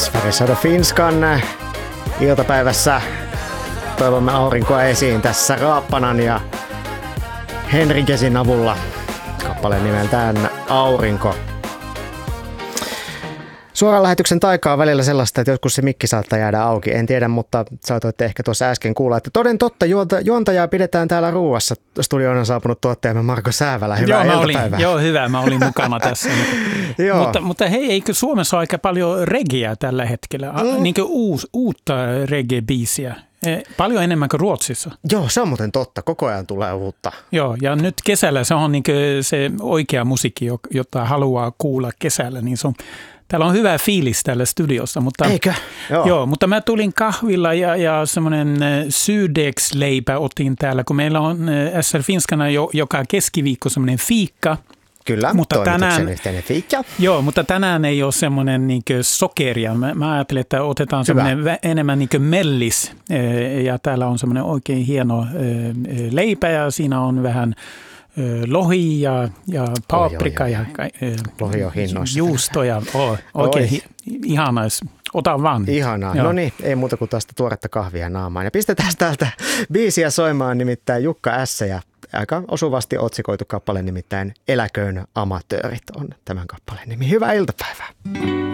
Sfärisado Finskan iltapäivässä toivomme aurinkoa esiin tässä Raappanan ja Henrikesin avulla. Kappaleen nimeltään Aurinko. Suoran lähetyksen taika on välillä sellaista, että joskus se mikki saattaa jäädä auki. En tiedä, mutta saatoitte ehkä tuossa äsken kuulla, että toden totta juontajaa pidetään täällä ruuassa. Studioon on saapunut tuottajamme Marko Säävälä. Hyvää iltapäivää. Joo, hyvä. Mä olin mukana tässä. mutta hei, eikö Suomessa ole aika paljon reggaeä tällä hetkellä? Niin kuin uutta reggae-biisiä. Paljon enemmän kuin Ruotsissa. Joo, se on muuten totta. Koko ajan tulee uutta. Joo, ja nyt kesällä se on niin kuin se oikea musiikki, jota haluaa kuulla kesällä. Niin täällä on hyvä fiilis täällä studiossa. Mutta, eikö? Joo, mutta mä tulin kahvilla ja semmoinen Sydex-leipä otin täällä, kun meillä on SR Finskana joka keskiviikko semmoinen fiikka. Kyllä, mutta toimituksen yhteinen fiikka. Joo, mutta tänään ei ole semmoinen niin sokeria. Mä ajattelin, että otetaan semmoinen enemmän niin mellis. Ja täällä on semmoinen oikein hieno leipä ja siinä on vähän lohi ja paprika ja lohi on hinnoissa. Juustoja. Oikein ihanaa. Ota vaan. Ihanaa. Joo. No niin, ei muuta kuin tästä tuoretta kahvia naamaan. Ja pistetään täältä biisiä soimaan, nimittäin Jukka S. ja aika osuvasti otsikoitu kappale, nimittäin Eläköön amatöörit on tämän kappaleen nimi. Hyvää iltapäivää.